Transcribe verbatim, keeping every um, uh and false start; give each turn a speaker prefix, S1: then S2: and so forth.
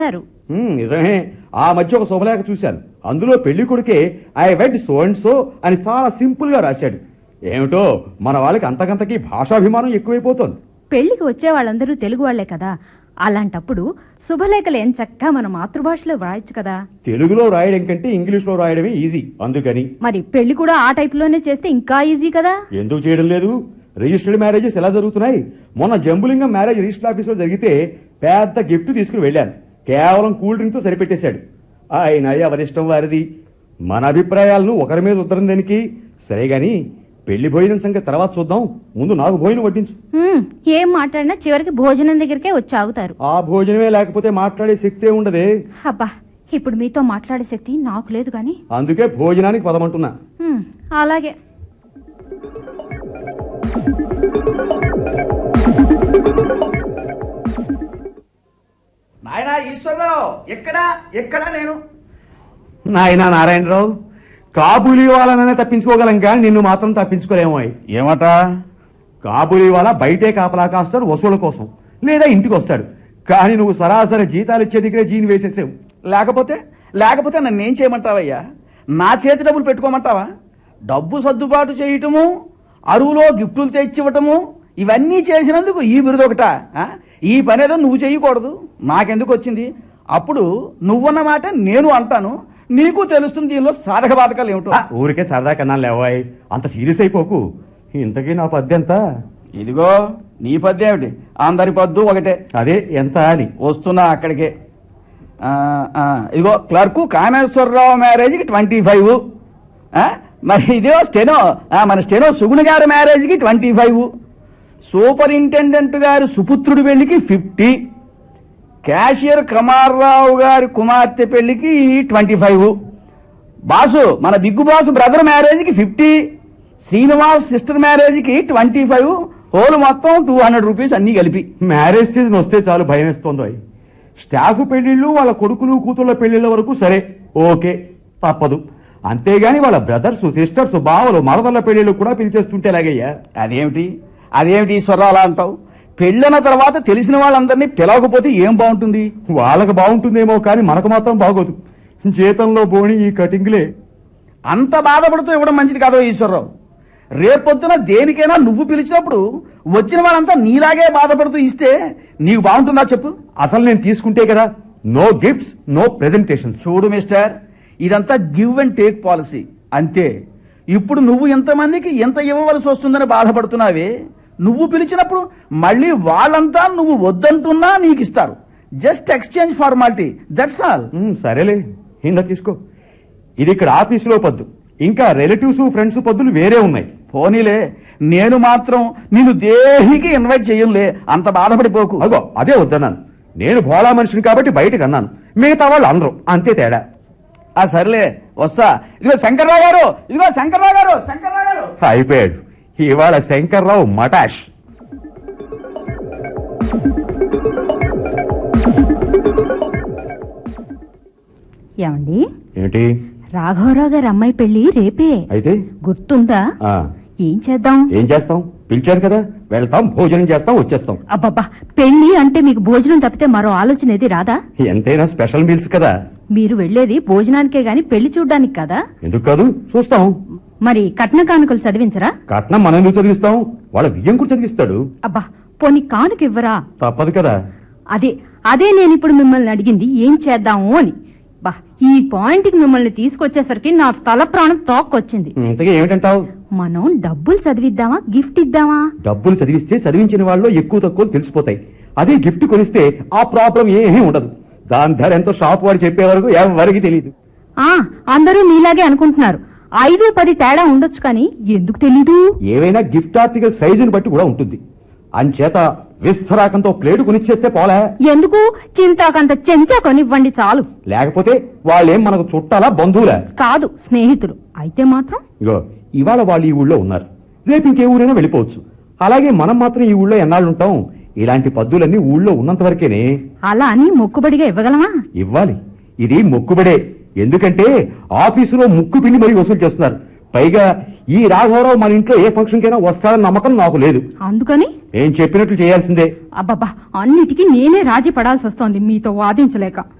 S1: నిజమే. ఆ మధ్య ఒక శుభలేఖ చూశాను. అందులో పెళ్లి కొడుకే ఐ వెడ్ సో అండ్ సో అని చాలా సింపుల్ గా రాశాడు. ఏమిటో మన వాళ్ళకి అంతకంతకీ భాషాభిమానం ఎక్కువైపోతుంది.
S2: పెళ్లికి వచ్చే వాళ్ళందరూ తెలుగు వాళ్లే కదా, అలాంటప్పుడు శుభలేఖలు ఏం చక్కగా మన మాతృభాషలో వ్రాయచ్చు కదా.
S1: తెలుగులో రాయడం కంటే ఇంగ్లీష్ లో రాయడమే ఈజీ. అందుకని
S2: మరి పెళ్లి కూడా ఆ టైప్ లోనే చేస్తే ఇంకా ఈజీ కదా. ఎందుకు
S1: చేయడం లేదు? రిజిస్టర్డ్ మ్యారేజెస్ ఎలా జరుగుతున్నాయి? మొన్న జంబులింగం మ్యారేజ్ రిజిస్టర్ ఆఫీస్ లో జరిగితే పెద్ద గిఫ్ట్ తీసుకుని వెళ్ళాను. కేవలం కూల్ డ్రింక్ తో సరిపెట్టేశాడు. ఆయన ఎవరిష్టం వారిది. మన అభిప్రాయాలను ఒకరి మీద ఉత్తరం దానికి. సరే గాని పెళ్లి భోజనం సంగతి తర్వాత చూద్దాం. ముందు నాకు భోజనం వడ్డించు.
S2: ఏం మాట్లాడినా చివరికి భోజనం దగ్గరికే వచ్చి ఆగుతారు.
S1: ఆ భోజనమే లేకపోతే మాట్లాడే శక్తే ఉండదే.
S2: అబ్బా, ఇప్పుడు మీతో మాట్లాడే శక్తి నాకు లేదు గాని
S1: అందుకే భోజనానికి పదమంటున్నా.
S2: అలాగే.
S3: నాయనా ఈశ్వరరావు, ఎక్కడా ఎక్కడా నేను
S1: నాయనా నారాయణరావు, కాబూలీ వాళ్ళననే తప్పించుకోగలం కానీ నిన్ను మాత్రం తప్పించుకోలేమో.
S3: ఏమట?
S1: కాబూలీ వాళ్ళ బయటే కాపలా కాస్తాడు వసూళ్ల కోసం, లేదా ఇంటికి వస్తాడు. కానీ నువ్వు సరాసరి జీతాలు ఇచ్చే దగ్గరే జీని వేసేసావు.
S3: లేకపోతే లేకపోతే నన్ను ఏం చేయమంటావయ్యా? నా చేతి డబ్బులు పెట్టుకోమంటావా? డబ్బు సర్దుబాటు చేయటము, అరువులో గిఫ్టులు తెచ్చివ్వటము, ఇవన్నీ చేసినందుకు ఈ బిరుదొకట. ఈ పని ఏదో నువ్వు చేయకూడదు, నాకెందుకు వచ్చింది? అప్పుడు నువ్వన్న మాట నేను అంటాను, నీకు తెలుస్తుంది దీనిలో సాధక బాధకాలు ఏమిటో.
S1: ఊరికే సరదా కన్నా లేవాయ్, అంత సీరియస్ అయిపోకు. ఇంతకీ నా పద్దు ఎంత?
S3: ఇదిగో నీ పద్దు ఏమిటి? అందరి పద్దు ఒకటే.
S1: అదే ఎంత అని
S3: వస్తున్నా అక్కడికే. ఇదిగో క్లర్కు కామేశ్వరరావు మ్యారేజ్కి ట్వంటీ ఫైవ్. మరి ఇదే స్టెనో, మన స్టెనో సుగుణ గారి మ్యారేజ్కి ట్వంటీ ఫైవ్. సూపరింటెండెంట్ గారి సుపుత్రుడి పెళ్లికి ఫిఫ్టీ. క్యాషియర్ కమార్రావు గారి కుమార్తె పెళ్లికి ట్వంటీ ఫైవ్. బాసు మన బిగ్గు బాసు బ్రదర్ మ్యారేజ్కి ఫిఫ్టీ. శ్రీనివాస్ సిస్టర్ మ్యారేజ్కి ట్వంటీ ఫైవ్. హోల్ మొత్తం టూ హండ్రెడ్ రూపీస్ అన్ని కలిపి.
S1: మ్యారేజ్ సీజన్ వస్తే చాలు భయం వేస్తుందో. స్టాఫ్ పెళ్లిళ్ళు, వాళ్ళ కొడుకులు కూతుళ్ళ పెళ్లిళ్ళ వరకు సరే ఓకే, తప్పదు. అంతేగాని వాళ్ళ బ్రదర్స్ సిస్టర్స్ బావలు మరదళ్ళ పెళ్లిళ్ళు కూడా పిలిచేస్తుంటే ఎలాగయ్యా?
S3: అదేమిటి అదేమిటి ఈశ్వరరావు అలా అంటావు? పెళ్ళిన తర్వాత తెలిసిన వాళ్ళందరినీ పిలవకపోతే ఏం బాగుంటుంది?
S1: వాళ్ళకు బాగుంటుందేమో కానీ మనకు మాత్రం బాగోదు. జీతంలో బోని ఈ కటింగ్లే.
S3: అంత బాధపడుతూ ఇవ్వడం మంచిది కాదో ఈశ్వరరావు. రేపొద్దున దేనికైనా నువ్వు పిలిచినప్పుడు వచ్చిన వాళ్ళంతా నీలాగే బాధపడుతూ ఇస్తే నీకు బాగుంటుందా చెప్పు?
S1: అసలు నేను తీసుకుంటే కదా నో గిఫ్ట్స్ నో ప్రెజెంటేషన్.
S3: చూడు మిస్టర్, ఇదంతా గివ్ అండ్ టేక్ పాలసీ అంతే. ఇప్పుడు నువ్వు ఎంతమందికి ఎంత ఇవ్వవలసి వస్తుందని బాధపడుతున్నావే, నువ్వు పిలిచినప్పుడు మళ్ళీ వాళ్ళంతా నువ్వు వద్దంటున్నా నీకు ఇస్తారు. Just exchange formality, that's all.
S1: సరేలే, ఇందా తీసుకో. ఇది ఇక్కడ ఆఫీసులో పద్దు, ఇంకా రిలేటివ్స్ ఫ్రెండ్స్ పద్దులు వేరే ఉన్నాయి.
S3: పోనీలే, నేను మాత్రం నిన్ను దేనికి ఇన్వైట్ చెయ్యంలే, అంత బాధపడిపోకు.
S1: అగో అదే వద్దన్నాను. నేను భోళా మనిషిని కాబట్టి బయటకు అన్నాను, మిగతా వాళ్ళు అనరు, అంతే తేడా.
S3: ఆ సర్లే వస్తా. ఇదిగో శంకర్రావు గారు, ఇదిగో శంకర్రావు గారు, శంకర్రావు గారు
S1: అయిపోయాడు ఇవాళ శంకర్రావు మటాష్.
S2: ఏమండి?
S1: ఏంటి?
S2: రాఘవరావు గారి అమ్మాయి పెళ్లి రేపే అయితే గుర్తుందా? ఏం చేద్దాం?
S1: ఏం చేస్తాం? పిలిచారు కదా, వెళ్తాం, భోజనం చేస్తాం, వచ్చేస్తాం.
S2: అబ్బబ్బా, పెళ్లి అంటే మీకు భోజనం తప్పితే మరో ఆలోచన ఏది రాదా?
S1: ఎంతైనా స్పెషల్ మీల్స్ కదా.
S2: మీరు వెళ్లేది భోజనానికే గాని పెళ్లి చూడ్డానికి కదా.
S1: ఎందుకు కాదు, చూస్తాం.
S2: మరి కట్న కానుకలు చదివించరా?
S1: కట్నం మనం ఎందుకు చదివిస్తాం? వాళ్ళ వియ్యంకుడు చదివిస్తాడు.
S2: అబ్బా, పోనీ కానుక ఇవ్వరా?
S1: తప్పదు కదా.
S2: అదే అదే నేను ఇప్పుడు మిమ్మల్ని అడిగింది, ఏం చేద్దాము అని. బా, ఈ పాయింట్ కి మిమ్మల్ని తీసుకొచ్చేసరికి నా తల ప్రాణం తోక్కొచ్చింది.
S1: ఇంతకీ ఏమిటంటావు?
S2: మనం డబ్బులు చదివిద్దామా, గిఫ్ట్ ఇద్దామా?
S1: డబ్బులు చదివిస్తే చదివించిన వాళ్ళు ఎక్కువ తక్కువ తెలిసిపోతాయి. అదే గిఫ్ట్ కొనిస్తే ఆ ప్రాబ్లం ఏమీ ఉండదు. దాని ధర ఎంతో షాప్ వాడు చెప్పే వరకు ఎవరికి తెలియదు.
S2: ఆ అందరూ మీలాగే అనుకుంటున్నారు. ఐదు పది తేడా ఉండొచ్చు కానీ ఎందుకు తెలీదు?
S1: ఏవైనా గిఫ్ట్ ఆర్టికల్ సైజుని బట్టి కూడా ఉంటుంది. అంచేత విస్తరాకంతో ప్లేటు కొనిచ్చేస్తే పోలే.
S2: ఎందుకు? చింతాకంత చెంచా కొనివ్వండి చాలు.
S1: లేకపోతే వాళ్ళేం మనకు చుట్టాలా, బంధువులా?
S2: కాదు, స్నేహితులు. అయితే మాత్రం
S1: ఇగో ఇవాళ వాళ్ళు ఈ ఊళ్ళో ఉన్నారు, రేపు ఇంకే ఊరైనా వెళ్ళిపోవచ్చు. అలాగే మనం మాత్రం ఈ ఊళ్ళో ఎన్నాళ్ళుంటాం? ఇలాంటి పద్దులన్నీ ఊళ్ళో ఉన్నంత వరకేనే.
S2: అలా అని మొక్కుబడిగా ఇవ్వగలమా?
S1: ఇవ్వాలి. ఇది మొక్కుబడే. ఎందుకంటే ఆఫీసులో ముక్కు పిండి మరీ వసూలు చేస్తున్నారు. పైగా ఈ రాఘవరావు మన ఇంట్లో ఏ ఫంక్షన్ కైనా వస్తాడన్న నమ్మకం నాకు లేదు.
S2: అందుకని
S1: ఏం చెప్పినట్లు చేయాల్సిందే.
S2: అబ్బబ్బా, అన్నిటికీ నేనే రాజీ పడాల్సి వస్తోంది మీతో వాదించలేక.